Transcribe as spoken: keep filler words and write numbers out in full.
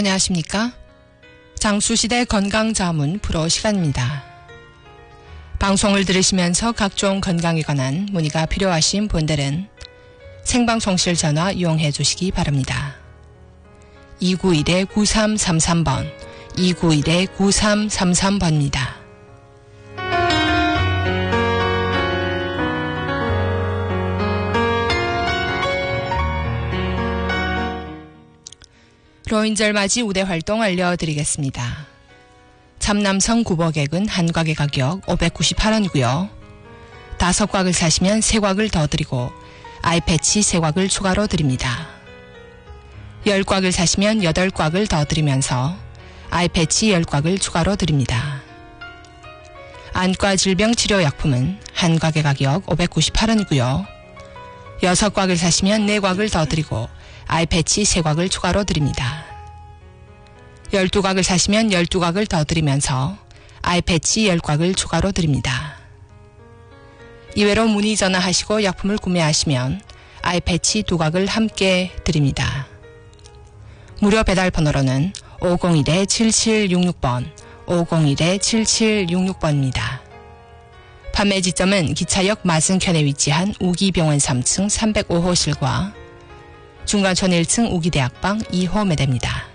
안녕하십니까? 장수시대 건강자문 프로 시간입니다. 방송을 들으시면서 각종 건강에 관한 문의가 필요하신 분들은 생방송실 전화 이용해 주시기 바랍니다. 이구일 구삼삼삼 번, 이구일 구삼삼삼 번입니다. 로인절 맞이 우대 활동 알려드리겠습니다. 참남성 구보객은 한 곽의 가격 오백구십팔 원이고요. 다섯 곽을 사시면 세 곽을 더 드리고 아이패치 세 곽을 추가로 드립니다. 열 곽을 사시면 여덟 곽을 더 드리면서 아이패치 열 곽을 추가로 드립니다. 안과 질병 치료약품은 한 곽의 가격 오백구십팔 원이고요. 여섯 곽을 사시면 네 곽을 더 드리고 아이패치 세 곽을 추가로 드립니다. 열두 곽을 사시면 열두 곽을 더 드리면서 아이패치 열 곽을 추가로 드립니다. 이외로 문의 전화하시고 약품을 구매하시면 아이패치 두 곽을 함께 드립니다. 무료 배달 번호로는 오공일 칠칠육육 번, 오공일 칠칠육육 번입니다. 판매 지점은 기차역 맞은편에 위치한 우기병원 삼 층 삼백오 호실과 중간촌 일 층 우기대학방 이 호 매대입니다.